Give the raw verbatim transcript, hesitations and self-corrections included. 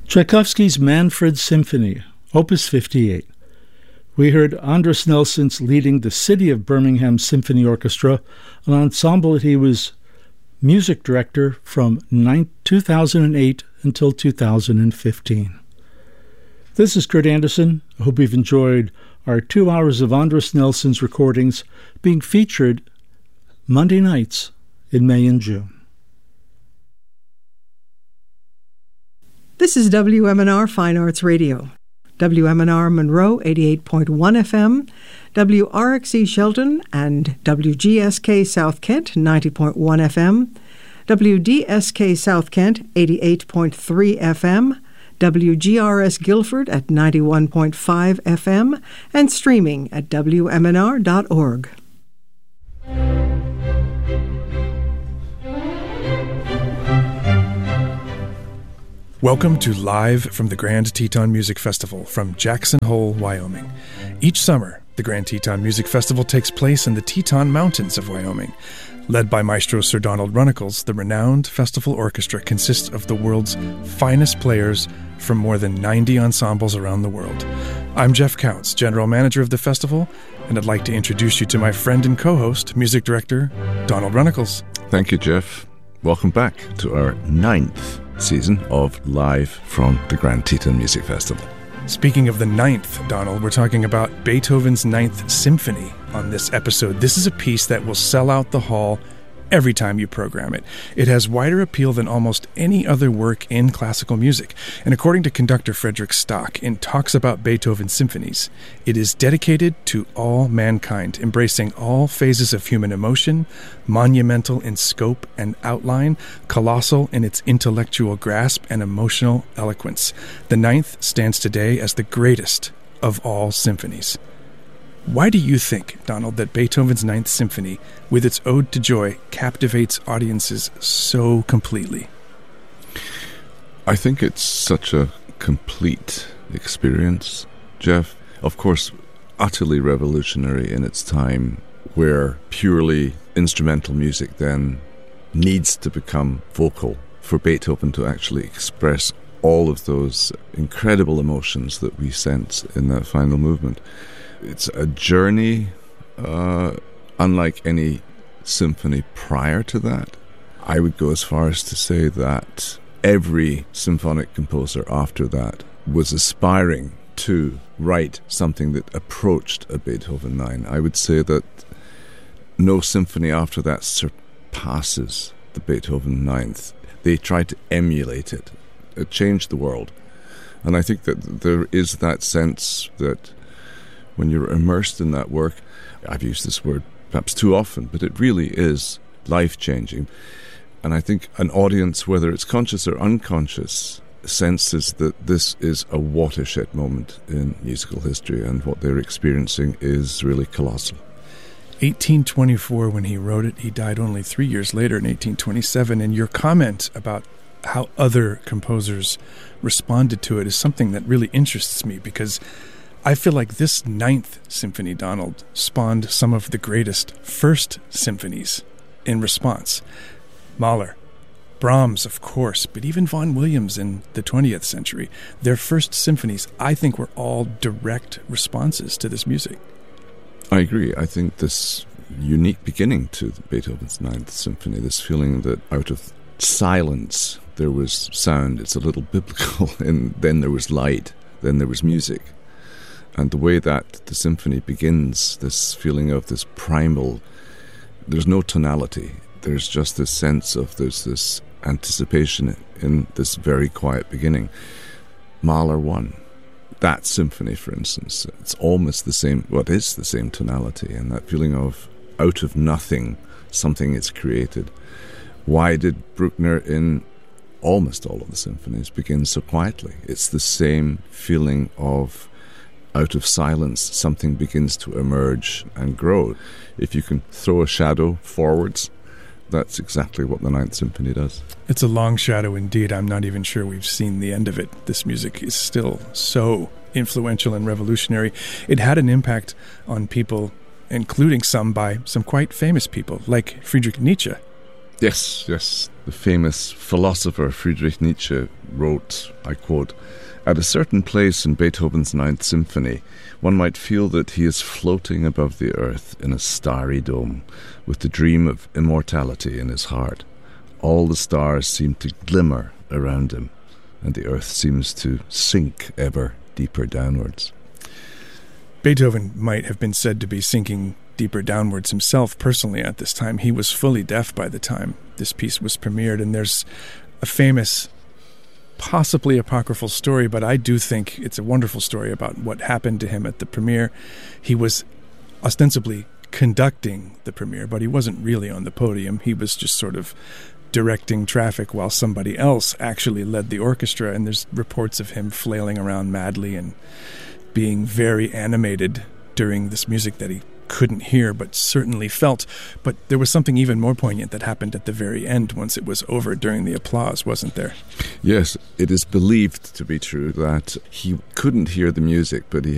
Tchaikovsky's Manfred Symphony, Opus fifty-eight. We heard Andras Nelsons leading the City of Birmingham Symphony Orchestra, an ensemble that he was music director from two thousand eight until two thousand fifteen. This is Kurt Anderson. I hope you've enjoyed our two hours of Andras Nelsons recordings being featured Monday nights in May and June. This is W M N R Fine Arts Radio. W M N R Monroe eighty-eight point one F M, W R X E Shelton and W G S K South Kent ninety point one F M, W D S K South Kent eighty-eight point three F M, W G R S Guilford at ninety-one point five F M, and streaming at W M N R dot org. Welcome to Live from the Grand Teton Music Festival from Jackson Hole, Wyoming. Each summer, the Grand Teton Music Festival takes place in the Teton Mountains of Wyoming. Led by Maestro Sir Donald Runnicles, the renowned festival orchestra consists of the world's finest players from more than ninety ensembles around the world. I'm Jeff Counts, General Manager of the festival, and I'd like to introduce you to my friend and co-host, Music Director Donald Runnicles. Thank you, Jeff. Welcome back to our ninth season of Live from the Grand Teton Music Festival. Speaking of the ninth, Donald, we're talking about Beethoven's Ninth Symphony on this episode. This is a piece that will sell out the hall every time you program it. It has wider appeal than almost any other work in classical music. And according to conductor Frederick Stock, in Talks About Beethoven Symphonies, it is dedicated to all mankind, embracing all phases of human emotion, monumental in scope and outline, colossal in its intellectual grasp and emotional eloquence. The Ninth stands today as the greatest of all symphonies. Why do you think, Donald, that Beethoven's Ninth Symphony, with its Ode to Joy, captivates audiences so completely? I think it's such a complete experience, Jeff. Of course, utterly revolutionary in its time, where purely instrumental music then needs to become vocal for Beethoven to actually express all of those incredible emotions that we sense in that final movement. It's a journey uh, unlike any symphony prior to that. I would go as far as to say that every symphonic composer after that was aspiring to write something that approached a Beethoven nine. I would say that no symphony after that surpasses the Beethoven ninth. They tried to emulate it. It changed the world. And I think that there is that sense that when you're immersed in that work, I've used this word perhaps too often, but it really is life-changing. And I think an audience, whether it's conscious or unconscious, senses that this is a watershed moment in musical history, and what they're experiencing is really colossal. eighteen twenty-four, when he wrote it, he died only three years later in eighteen twenty-seven, and your comment about how other composers responded to it is something that really interests me, because I feel like this Ninth Symphony, Donald, spawned some of the greatest first symphonies in response. Mahler, Brahms, of course, but even Vaughan Williams in the twentieth century, their first symphonies, I think, were all direct responses to this music. I agree. I think this unique beginning to Beethoven's Ninth Symphony, this feeling that out of silence there was sound, it's a little biblical, and then there was light, then there was music. And the way that the symphony begins, this feeling of this primal, there's no tonality. There's just this sense of there's this anticipation in this very quiet beginning. Mahler one, that symphony, for instance, it's almost the same, what is the same tonality, and that feeling of out of nothing, something is created. Why did Bruckner in almost all of the symphonies begin so quietly? It's the same feeling of out of silence, something begins to emerge and grow. If you can throw a shadow forwards, that's exactly what the Ninth Symphony does. It's a long shadow indeed. I'm not even sure we've seen the end of it. This music is still so influential and revolutionary. It had an impact on people, including some by some quite famous people, like Friedrich Nietzsche. Yes, yes. The famous philosopher Friedrich Nietzsche wrote, I quote, "At a certain place in Beethoven's Ninth Symphony, one might feel that he is floating above the earth in a starry dome, with the dream of immortality in his heart. All the stars seem to glimmer around him, and the earth seems to sink ever deeper downwards." Beethoven might have been said to be sinking deeper downwards himself personally at this time. He was fully deaf by the time this piece was premiered, and there's a famous, possibly apocryphal story, but I do think it's a wonderful story about what happened to him at the premiere. He was ostensibly conducting the premiere, but he wasn't really on the podium. He was just sort of directing traffic while somebody else actually led the orchestra, and there's reports of him flailing around madly and being very animated during this music that he couldn't hear but certainly felt. But there was something even more poignant that happened at the very end once it was over during the applause, wasn't there? Yes, it is believed to be true that he couldn't hear the music, but he